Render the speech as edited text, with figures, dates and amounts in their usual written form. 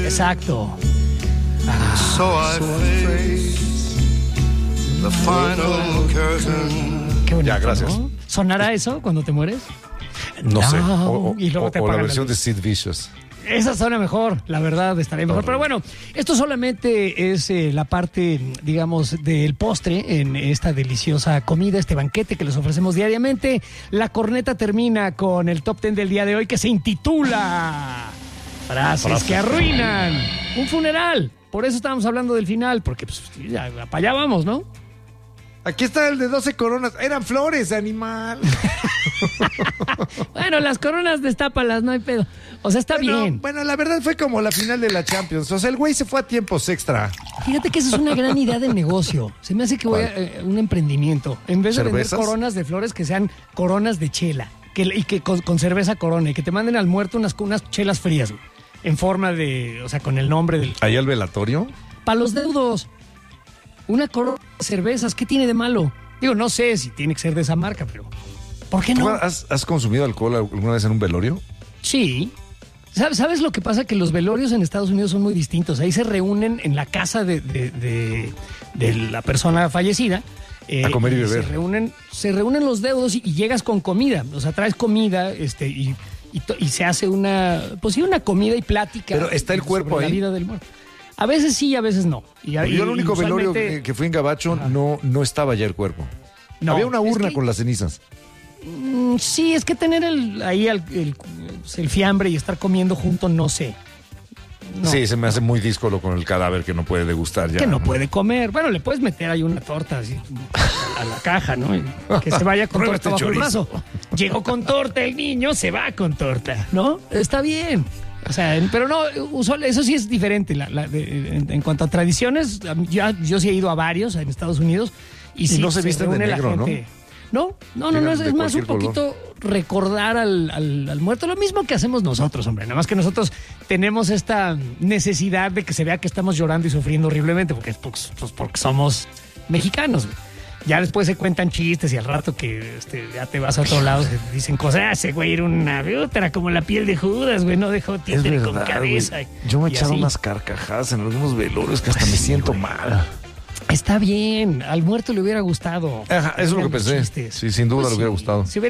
Exacto. Qué bonito, Ya, gracias. ¿no? ¿Sonará eso cuando te mueres? No sé. Y luego te O la apagan la versión de luz. Sid Vicious. Esa suena mejor, la verdad, estaría mejor. Pero bueno, esto solamente es la parte, digamos, del postre en esta deliciosa comida, este banquete que les ofrecemos diariamente. La corneta termina con el top 10 del día de hoy que se intitula Frases que arruinan un funeral. Por eso estábamos hablando del final, porque pues, ya, para allá vamos, ¿no? Aquí está el de 12 coronas. Eran flores, animal. Bueno, las coronas destápalas, no hay pedo. O sea, está bien. Bueno, la verdad fue como la final de la Champions. O sea, el güey se fue a tiempos extra. Fíjate que esa es una gran idea de negocio. Se me hace que voy a un emprendimiento. En vez de vender ¿Cervezas? coronas de flores, que sean coronas de chela. Y que con cerveza corona. Y que te manden al muerto unas chelas frías, güey, en forma de, o sea, con el nombre del... ¿Ahí al velatorio? Para los deudos. Una corona de cervezas, ¿qué tiene de malo? Digo, no sé si tiene que ser de esa marca, pero ¿por qué no? ¿Has consumido alcohol alguna vez en un velorio? Sí. ¿Sabes lo que pasa? Que los velorios en Estados Unidos son muy distintos. Ahí se reúnen en la casa de la persona fallecida. A comer y beber. Se reúnen los deudos y llegas con comida. O sea, traes comida y se hace una comida y plática. Pero ¿está el cuerpo sobre ahí? La vida del muerto. A veces sí, a veces no. Yo el único velorio que fui en Gabacho no estaba ya el cuerpo. No, había una urna es que- con las cenizas. Sí, es que tener el fiambre y estar comiendo junto, no sé. No. Sí, se me hace muy díscolo con el cadáver que no puede degustar ya. Que no puede comer. Bueno, le puedes meter ahí una torta así a la caja, ¿no? Y que se vaya con Prueba torta este bajo el chorizo. brazo. Llegó con torta el niño, se va con torta, ¿no? Está bien. O sea, pero no, usual, eso sí es diferente. En cuanto a tradiciones, yo sí he ido a varios en Estados Unidos. Y sí, no se visten de reúne la negro, ¿no? gente. No, Llegan es de más un cualquier color. poquito recordar al muerto, lo mismo que hacemos nosotros, hombre. Nada más que nosotros tenemos esta necesidad de que se vea que estamos llorando y sufriendo horriblemente, porque somos mexicanos. Ya después se cuentan chistes y al rato que ya te vas a otro lado se dicen cosas. Ese güey era una era como la piel de Judas, güey, no dejó títere con cabeza. güey. Yo me he Y echado así. unas carcajadas en algunos velorios que hasta me siento mal. Está bien, al muerto le hubiera gustado. Ajá, eso es lo que Los pensé. chistes. Sí, sin duda Pues le hubiera sí. gustado. Si hubiera